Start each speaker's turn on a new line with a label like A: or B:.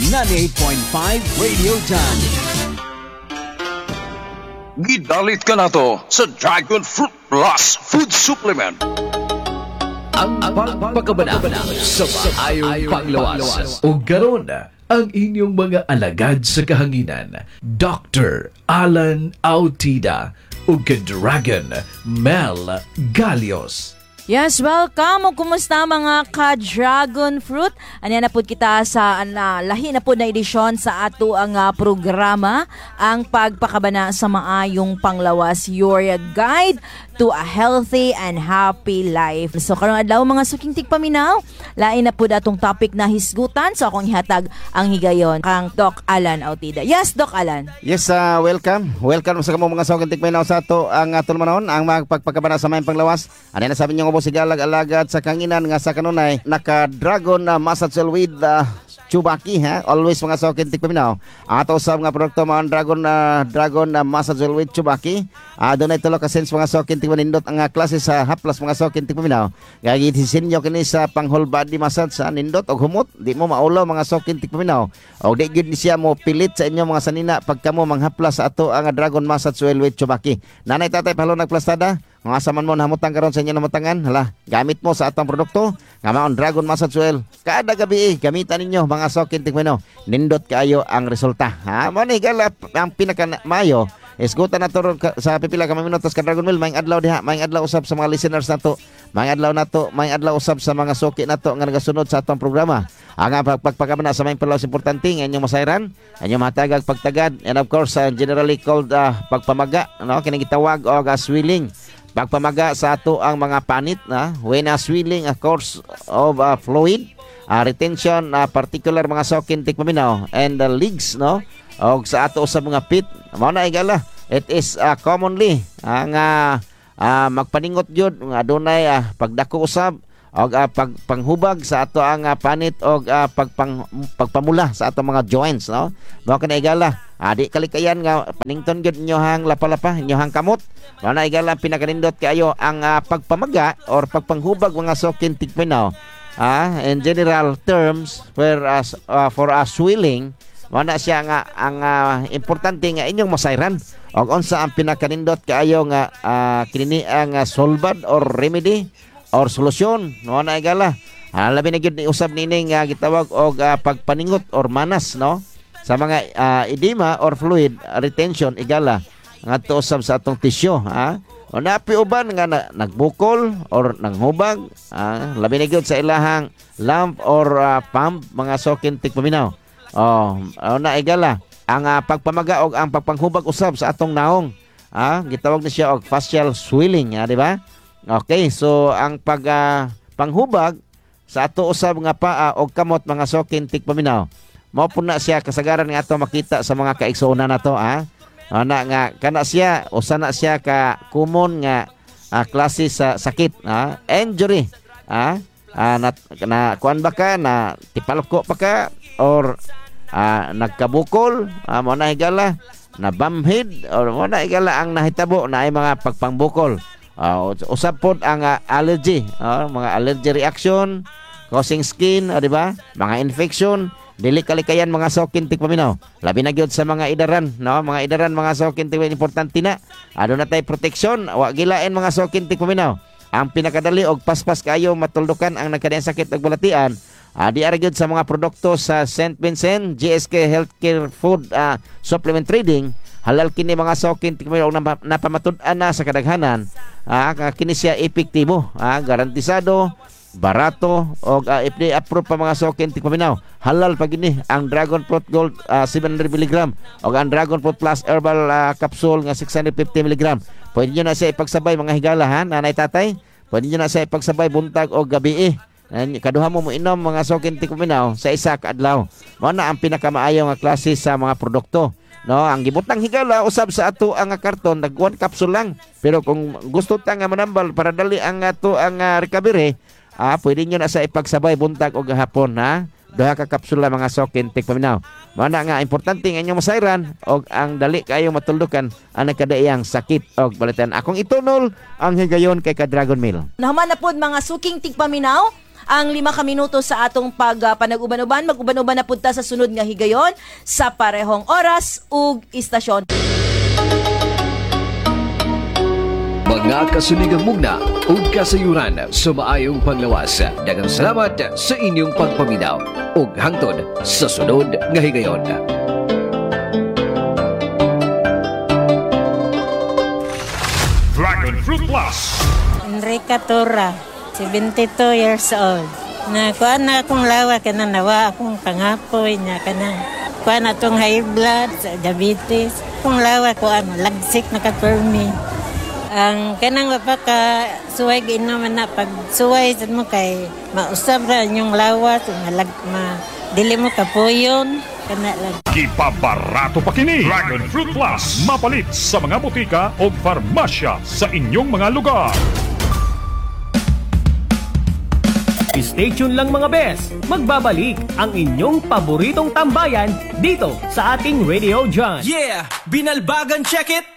A: 98.5 Radio Done.
B: Gidalit ka na to sa Dragon Fruit Plus Food Supplement.
A: Ang pagpakabana sa maayong panglawas. O garon ang inyong mga alagad sa kahanginan, Dr. Alan Autida o Dragon Mel Galios.
C: Yes, welcome. O kumusta mga ka-dragon fruit? Ano na po kita sa lahi na po na edisyon sa ato ang programa, ang pagpakabana sa maayong panglawas, your guide to a healthy and happy life. So karong adlaw mga suking tigpaminaw, lain na po datong topic na hisgutan, so akong ihatag ang higayon kang Doc Alan Autida. Yes, Doc Alan.
D: Yes, welcome. Welcome sa kamo mga suking tigpaminaw sa ato ang tulmanon ang magpagpakabana sa maayong panglawas. Ano na sabi niyo po sigalag-alagad sa kanginan nga sa kanunay naka-dragon na massage with Chubaki always mga sokin tikpaminaw ato usab nga produkto mao dragon na massage with Chubaki dunay tulo ka sense mga sokin tikpanindot ang klase sa haplas mga sokin tikpaminaw gagi disenyo kini sa pang whole body massage sa nindot og humot di mo maulo mga sokin tikpaminaw og di gyud ni siya mo pilit sa inyo mga sanina pagkamo manghaplas sa ato ang dragon massage with Chubaki. Nanay tatay pahalo nagplastada mga saman mo namutang karon sa inyo namutangan hala gamit mo sa atong produkto nga maon dragon massage oil kada gabi gamitan ninyo mga sokin tikmeno nindot kaayo ang resulta mo ni gala ang pinaka mayo isgutan na to sa pipila ka minutos ka Dragon Mill maayong adlaw diha maayong adlaw usab sa mga listeners nato maayong adlaw usab sa mga soki nato nga nagasunod sa atong programa ang pagpakabana sa maayong palawas importante nga inyong masayran inyong matagag pagtagad and of course generally called pagpamaga kining gitawag og swelling pagpamaga sa ato ang mga panit when swelling of course of fluid retention particular mga sokin tikmaminaw and the legs og sa ato sa mga pit mao na igala it is commonly ang magpaningot jud nga adunay pagdako usab og pagpanghubag sa ato ang panit og pagpamula sa ato mga joints mao kana igala di kalikayan nga panington gyud inyohang lapalapa inyohang kamot mao na igala pinakanindot kayo ang pagpamaga or pagpanghubag mga sokin tikmenaw in general terms whereas for swelling mao na siya nga ang importante nga inyong masayran og unsa ang pinakanindot kaayo nga kinini ang solbad or remedy or solusyon mao na igala labi na gyud ni usab nini nga gitawag og pagpaningot or manas sa mga edema or fluid retention igala nga usab sa atong tissue o napi uban nga nagbukol or nanghubag labi na gyud sa ilahang lump or pump mga sokin tikpaminaw na igala ang pagpamaga og ang pagpanghubag usab sa atong naong gitawag na siya og facial swelling di ba? Okay, so ang panghubag sa ato usab nga paa og kamot mga sokin tikpaminaw mao po na siya kasagaran nga ato makita sa mga kaigsuonan nato na nga kana siya usa na siya ka common nga klase sa sakit injury na kuan ba ka na tipalko pa ka or nagkabukol mo na higala na bumhead or mo na higala ang nahitabo na ay mga pagpangbukol usab pod ang allergy mga allergy reaction causing skin di ba mga infection dili kalikayan mga sokin tikpaminaw labi na gyud sa mga idaran mga sokin tikpaminaw importante na aduna tay protection wa gilain mga sokin tikpaminaw ang pinakadali og paspas kayo matuldukan ang nagkadayang sakit ug balatian di ara gyud sa mga produkto sa St. Vincent GSK Healthcare Food Supplement Trading halal kini mga sokin tikpaminaw napamatud-an na sa kadaghanan kini siya epektibo garantisado barato og FDA approved pa mga sokin tikpaminaw halal pag ini ang Dragon Fruit Gold 700 mg og ang Dragon Fruit Plus Herbal Capsule nga 650 mg pwede nyo na siya ipagsabay mga higala nanay tatay pwede nyo na siya ipagsabay buntag o gabi kaduha mo inom mga sokin tikpaminaw sa isa ka adlaw mao na ang pinakamaayo nga klase sa mga produkto ang gibutang higala usab sa ato ang karton nag one capsule lang pero kung gusto ta nga manambal para dali ang ato ang recovery pwede nyo na sa ipagsabay buntag o gahapon duha ka kapsula mga sokin tikpaminaw mao na nga importante nga inyong masayran og ang dali kayo matuldukan ang nagkadaiyang sakit og balatan akong itunol ang higayon kay ka Dragon Mill
C: nahuman na pod mga suking tigpaminaw ang 5 ka minuto sa atong panag-uban-uban. Mag-uban-uban na punta sa sunod nga higayon sa parehong oras ug istasyon.
A: Mga kasuligang mugna ug kasayuran sa maayong panglawas. Daghang salamat sa inyong pagpaminaw ug hangtod sa sunod nga higayon.
E: Dragon Fruit Plus.
F: Enrica Tora, 72 years old. Nakuha na akong lawa ka na nawa akong pangapoy niya ka na. Kuha na itong high blood, diabetes. Kung lawa ko lagsik na ka-permi. Ang kanang mapaka suway ginaman na pag suway sa mo kay mausab ra yung lawas dili mo kapuyon kana lang.
E: Ipabarato pa kini Dragon Fruit Plus mapalit sa mga butika o farmasya sa inyong mga lugar.
G: Stay tuned lang mga bes. Magbabalik ang inyong paboritong tambayan dito sa ating Radio John.
H: Yeah! Binalbagan, check it!